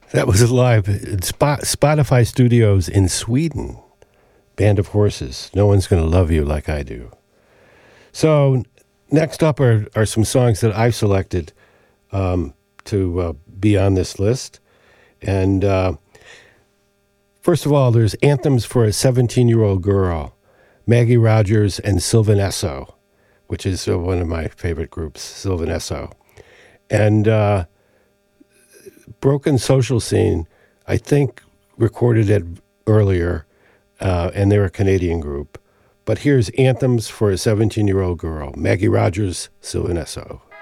That was live at Spotify Studios in Sweden. Band of Horses. No one's going to love you like I do. So next up are some songs that I've selected to be on this list. And first of all, there's Anthems for a 17-Year-Old Girl, Maggie Rogers and Sylvan Esso, which is one of my favorite groups, Sylvan Esso. And Broken Social Scene, I think, recorded it earlier, and they're a Canadian group. But here's Anthems for a 17-Year-Old Girl, Maggie Rogers, Sylvan Esso.